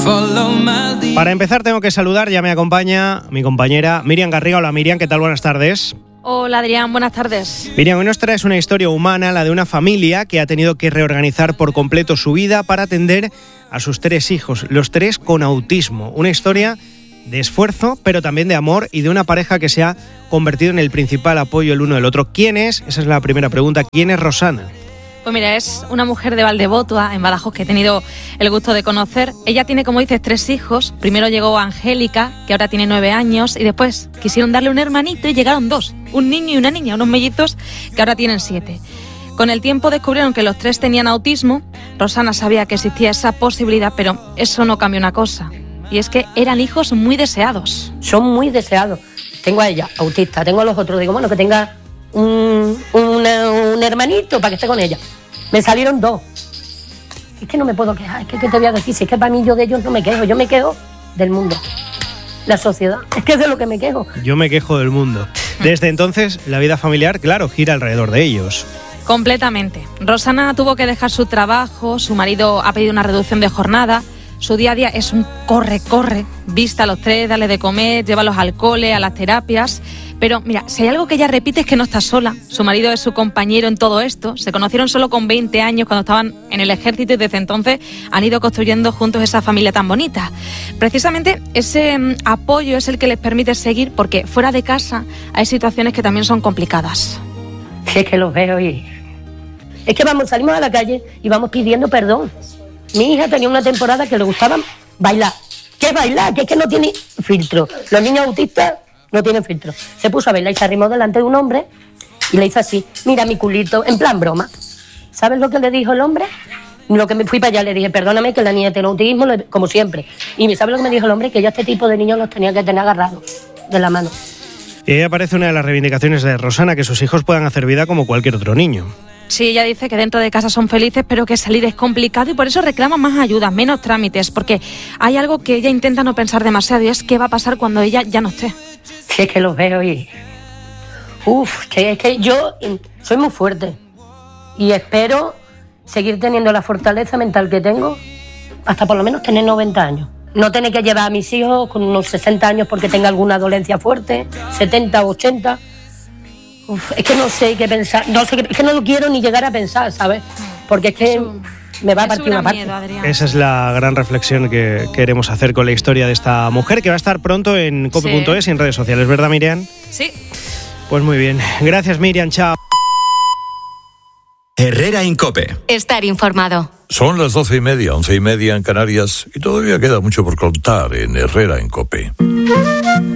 Para empezar tengo que saludar, ya me acompaña mi compañera Miriam Garriga. Hola Miriam, ¿qué tal? Buenas tardes. Hola Adrián, buenas tardes. Miriam, hoy nos traes una historia humana, la de una familia que ha tenido que reorganizar por completo su vida para atender a sus 3 hijos, los 3 con autismo. Una historia de esfuerzo, pero también de amor y de una pareja que se ha convertido en el principal apoyo el uno del otro. ¿Quién es? Esa es la primera pregunta. ¿Quién es Rosana? Pues mira, es una mujer de Valdevotua, en Badajoz, que he tenido el gusto de conocer. Ella tiene, como dices, 3 hijos. Primero llegó Angélica, que ahora tiene 9 años, y después quisieron darle un hermanito y llegaron 2, un niño y una niña, unos mellizos que ahora tienen 7. Con el tiempo descubrieron que los 3 tenían autismo. Rosana sabía que existía esa posibilidad, pero eso no cambió una cosa. Y es que eran hijos muy deseados. Son muy deseados. Tengo a ella, autista, tengo a los otros. Digo, bueno, que tenga un hermanito para que esté con ella. Me salieron 2. Es que no me puedo quejar, es que ¿qué te voy a decir? Si es que para mí yo de ellos no me quejo, yo me quejo del mundo, la sociedad, es que es de lo que me quejo. Yo me quejo del mundo. Desde entonces, la vida familiar, claro, gira alrededor de ellos. Completamente. Rosana tuvo que dejar su trabajo, su marido ha pedido una reducción de jornada. Su día a día es un corre, vista a los 3, darle de comer, llévalos al cole, a las terapias. Pero mira, si hay algo que ella repite es que no está sola. Su marido es su compañero en todo esto. Se conocieron solo con 20 años cuando estaban en el ejército y desde entonces han ido construyendo juntos esa familia tan bonita. Precisamente ese apoyo es el que les permite seguir, porque fuera de casa hay situaciones que también son complicadas. Si es que los veo y... Es que salimos a la calle y vamos pidiendo perdón. Mi hija tenía una temporada que le gustaba bailar. ¿Qué es bailar? Que es que no tiene filtro. Los niños autistas no tienen filtro. Se puso a bailar y se arrimó delante de un hombre y le hizo así, mira mi culito, en plan broma. ¿Sabes lo que le dijo el hombre? Lo que me fui para allá, le dije, perdóname que la niña tiene autismo, como siempre. Y ¿sabes lo que me dijo el hombre? Que yo a este tipo de niños los tenía que tener agarrados de la mano. Y ahí aparece una de las reivindicaciones de Rosana, que sus hijos puedan hacer vida como cualquier otro niño. Sí, ella dice que dentro de casa son felices, pero que salir es complicado y por eso reclama más ayuda, menos trámites, porque hay algo que ella intenta no pensar demasiado y es qué va a pasar cuando ella ya no esté. Sí, es que los veo y... es que yo soy muy fuerte y espero seguir teniendo la fortaleza mental que tengo hasta por lo menos tener 90 años. No tener que llevar a mis hijos con unos 60 años porque tenga alguna dolencia fuerte, 70 o 80... es que no sé qué pensar, es que no lo quiero ni llegar a pensar, ¿sabes? Porque es que me va a partir una parte. Miedo, Adrián. Esa es la gran reflexión que queremos hacer con la historia de esta mujer, que va a estar pronto en cope.es y en redes sociales, ¿verdad, Miriam? Sí. Pues muy bien. Gracias, Miriam. Chao. Herrera Incope. Estar informado. Son las 12:30, 11:30 en Canarias y todavía queda mucho por contar en Herrera Incope.